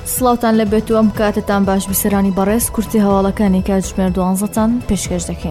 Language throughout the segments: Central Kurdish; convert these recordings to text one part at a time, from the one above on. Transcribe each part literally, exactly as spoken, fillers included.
سڵاوتان لەبێت و ئەم کاتتان باش بیسەرانی بەڕێز کورتی هەواڵەکانی کاتژمێر دوانزەتان پێشکەش دەکەین.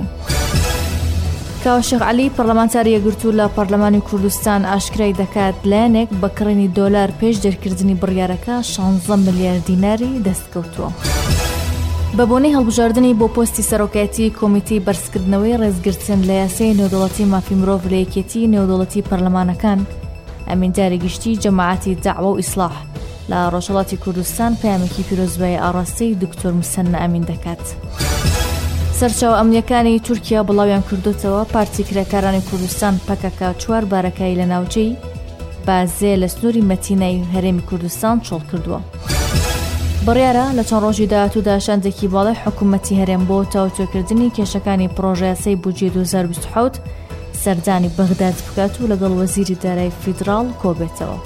کاوە شێخ عەلی پەرلەمانتاری یەکگرتوو لە پەرلەمانی کوردستان ئاشکرای دەکات لایەنێک بە کڕینی دۆلار پێش دەرکردنی بڕیارەکە شانزدە ملیار دیناری دەستکەوتووە. بە بۆنەی هەڵبژاردننی بۆ پۆستی سەرۆکایەتی کۆمیتەی بەرزکردنەوەی ڕێزگرتن لە یاسای نێودەوڵەتی مافی مرۆڤ لە یەکێتی نێودەوڵەتی پەرلەمانەکان، ئەمینداری گشتی جەماعەتی داعوە و ئیسلاح لە ڕۆژهەڵاتی کوردستان پەیامێکی پیرۆزبایی ئاڕاستەی دکتۆر موسەنە ئەمین دەکات. سەرچاوە ئەمنیەکانی تورکیا بڵاویان کردوتەوە پارتی کرێکارانی کوردستان پەکەکە چوار بارەکایی لە ناوچەی بازێ لە سنووری مەتینەی هەرێمی کوردستان چۆڵ کردووە. بڕیارە لە چەند ڕۆژی داهاتوودا شاندێکی باڵای حکوومەتی هەرێم بۆ تاوتوێکردنی کێشەکانی پرۆژەیاسەی بودجێ دوو هەزار و بیست و حەوت سەردانی بەغداد بکات و لەگەڵ وەزیری دارایی فیدراڵ کۆبێتەوە.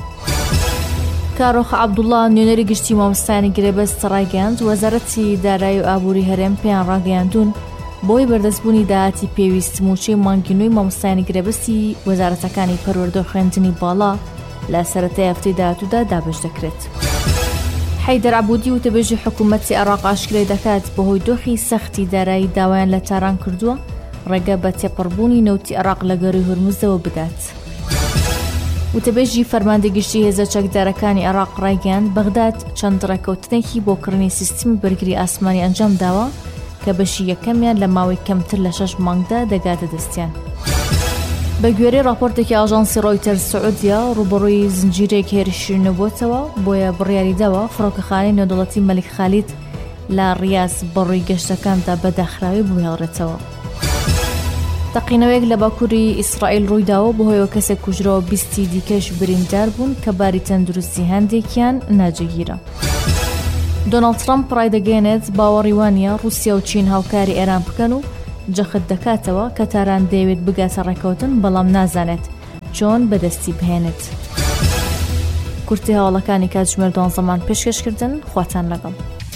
کارۆخ عەبدوڵڵا نوێنەری گشتی مامۆستایانی گرێبەست ڕایگەیاند وەزارەتی دارایی و ئابووری هەرێم پێیان ڕاگەیاندون بۆی بەردەستبوونی داهاتی پێویست موچەی مانگینۆی مامۆستایانی گرێبەستی وەزارەتەکانی پەروەردە و خوێندنی باڵا لە سەرەتای هەفتەی داهاتوودا دابش دەکرێت. حەیدەر عەبوودی وتەبێژی حکوومەتی عێراق ئاشکرای دەکات بەهۆی دۆخی سەختی دارایی داوایان لە تاران کردووە ڕێگە بە تێپەڕبوونی نەوتی عێراق لە گەڕی هورموزەوە بدات. وتەبێژی فەرماندەگشتی هێزە چەکدارەکانی عێراق ڕایگەیاند بەغداد چەند ڕێکەوتنێکی بۆ کڕینی سیستمی بەرگری ئاسمانی ئەنجام داوە کە بەشی یەکەمیان لە ماوەی کەمتر لە شەش مانگدا دەگاتە دەستیان. بە گوێرەی راپۆرتێکی ئاژانسی ڕۆیتەرز سعودیا ڕوبەڕووی زنجیرێک هێرشی نەبووتەوە بۆیە بڕیاری داوە فڕۆکەخانەی نێودەوڵەتی مەلیک خالید لە ڕیاض بەڕووی گەشتەکاندا بەداخراوی بهێڵڕێتەوە. تەقینەوەیەک لە باکووری ئیسرائیل ڕوویداوە بەهۆیەوە کەسێک کوژرەوە بیستی دیکەش بریندار بوون کە باری تەندروستی هەندێکیان ناجێگیرە. دۆناڵد ترامپ ڕایدەگەێنێت باوەڕی وانە رووسیا و چین هاوکاری ئێران بکەن و جەخت دەکاتەوە کە تاران دەیەوێت بگاتە ڕێکەوتن بەڵام نازانێت چۆن بەدەستی بهێنێت. کورتی هەواڵەکانی کاتژمێر دوانزەمان پێشکەشکردن خواتان لەگەڵ.